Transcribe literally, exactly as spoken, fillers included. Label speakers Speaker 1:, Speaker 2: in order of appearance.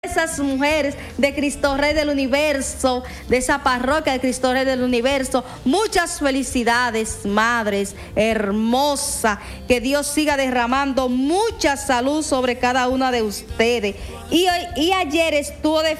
Speaker 1: Esas mujeres de Cristo Rey del Universo, de esa parroquia de Cristo Rey del Universo, muchas felicidades, madres hermosas, que Dios siga derramando mucha salud sobre cada una de ustedes. Y, hoy, y ayer estuvo de